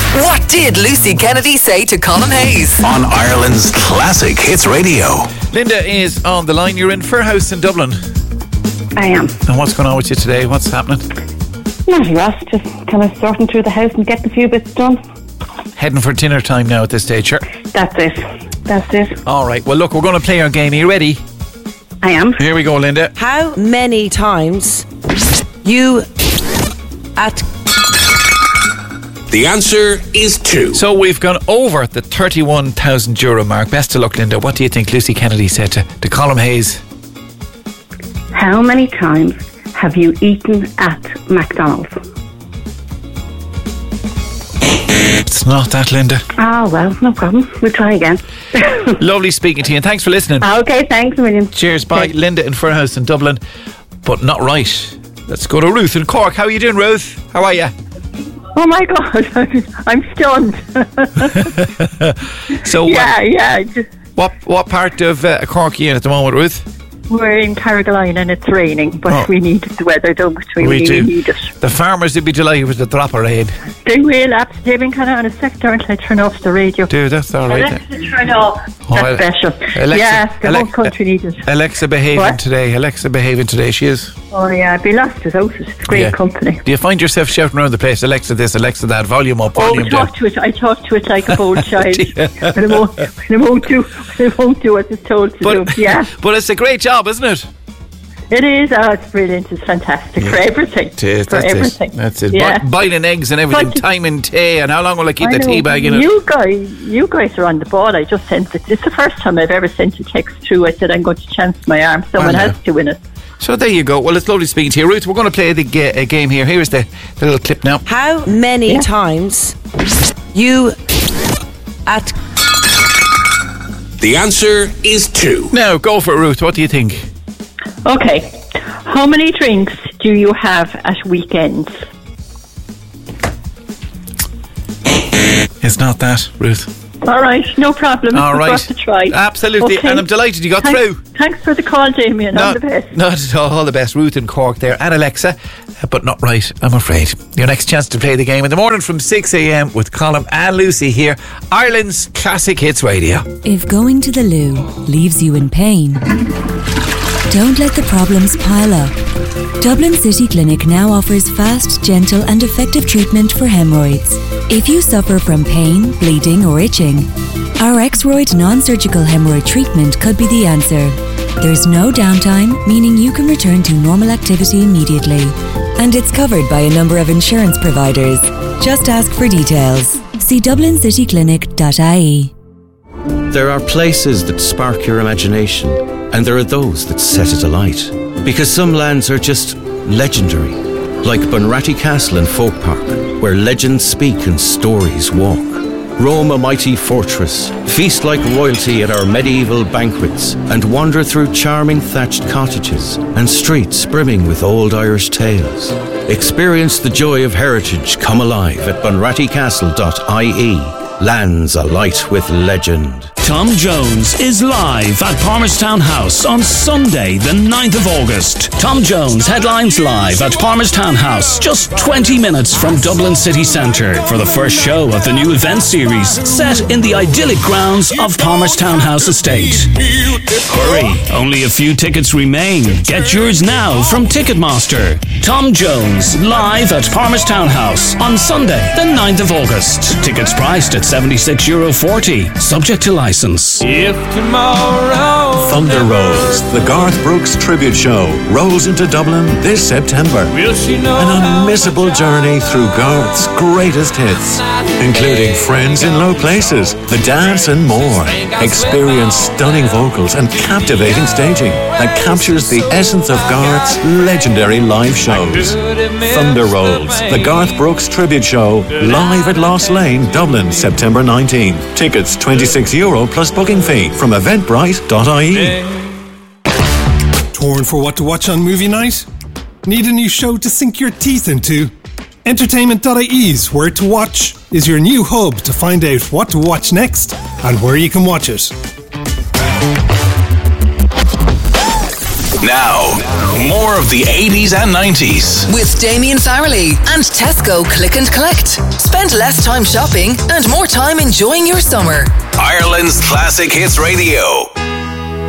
What did Lucy Kennedy say to Colin Hayes? On Ireland's Classic Hits Radio. Linda is on the line. You're in Fairhouse in Dublin. I am. And what's going on with you today? What's happening? Not a lot, just kind of sorting through the house and getting a few bits done. Heading for dinner time now at this stage, sure? That's it. All right. Well, look, we're going to play our game. Are you ready? I am. Here we go, Linda. How many times you at... The answer is 2. So we've gone over the €31,000 mark. Best of luck, Linda. What do you think Lucy Kennedy said to Colin Hayes? How many times have you eaten at McDonald's? It's not that, Linda. Ah, well, no problem. We'll try again. Lovely speaking to you, and thanks for listening. Okay, thanks a million. Cheers, bye. Okay. Linda in Fairhouse in Dublin. But not right. Let's go to Ruth in Cork. How are you doing, Ruth? How are you? Oh my God, I'm stunned. So Yeah. what part of Cork are you in at the moment, Ruth? We're in Carrigaline and it's raining, but we need the weather, don't we? We do. Need it. The farmers would be delighted with the drop of rain. They will, absolutely. They've been kind of on a sector, aren't they? Turn off the radio. Dude, that's all right. Alexa, turn off. That's special. The whole country needs it. Alexa behaving today. She is. Oh yeah, I'd be lost without it. It's great company. Do you find yourself shouting around the place, Alexa this, Alexa that, volume up, volume down? I talk to it like a bold child. But I won't do what it's told to do. Yeah. But it's a great job, isn't it? It is. Oh, it's brilliant. It's fantastic for everything. It is. That's it. Yeah. Boiling eggs and everything, timing tea, and how long will I keep the tea bag in it? You guys are on the ball. I just sent it. It's the first time I've ever sent a text through. I said I'm going to chance my arm. Someone has to win it. So there you go. Well, it's lovely speaking to you, Ruth. We're going to play the game here. Here's the little clip now. How many times you at... The answer is 2. Now, go for it, Ruth. What do you think? Okay. How many drinks do you have at weekends? It's not that, Ruth. All right, no problem. All right. Worth a try. Absolutely. Okay. And I'm delighted you got through. Thanks for the call, Damien. All the best. Not at all the best. Ruth in Cork there, and Alexa, but not right, I'm afraid. Your next chance to play the game in the morning from 6 a.m. with Colin and Lucy here, Ireland's Classic Hits Radio. If going to the loo leaves you in pain, don't let the problems pile up. Dublin City Clinic now offers fast, gentle and effective treatment for hemorrhoids. If you suffer from pain, bleeding or itching, our X-Roid non-surgical hemorrhoid treatment could be the answer. There's no downtime, meaning you can return to normal activity immediately. And it's covered by a number of insurance providers. Just ask for details. See dublincityclinic.ie. There are places that spark your imagination, and there are those that set it alight. Because some lands are just legendary, like Bunratty Castle in Folk Park, where legends speak and stories walk. Roam a mighty fortress, feast like royalty at our medieval banquets, and wander through charming thatched cottages and streets brimming with old Irish tales. Experience the joy of heritage come alive at bunrattycastle.ie. Lands alight with legend. Tom Jones is live at Palmerstown House on Sunday, the 9th of August. Tom Jones headlines live at Palmerstown House, just 20 minutes from Dublin City Centre, for the first show of the new event series set in the idyllic grounds of Palmerstown House Estate. Hurry, only a few tickets remain. Get yours now from Ticketmaster. Tom Jones live at Palmerstown House on Sunday, the 9th of August. Tickets priced at €76.40, subject to license. If tomorrow Thunder Rolls, the Garth Brooks tribute show, rolls into Dublin this September. Will she know an unmissable journey through Garth's greatest hits, including Friends in Low Places, The Dance and more. Experience stunning vocals and captivating staging that captures the essence of Garth's legendary live shows. Thunder Rolls, the Garth Brooks tribute show, live at Loss Lane, Dublin, September 19. Tickets €26 plus booking fee from eventbrite.ie. Torn for what to watch on movie night? Need a new show to sink your teeth into? Entertainment.ie's Where to Watch is your new hub to find out what to watch next and where you can watch it. Now, more of the 80s and 90s. With Damien Farrelly and Tesco Click and Collect. Spend less time shopping and more time enjoying your summer. Ireland's Classic Hits Radio.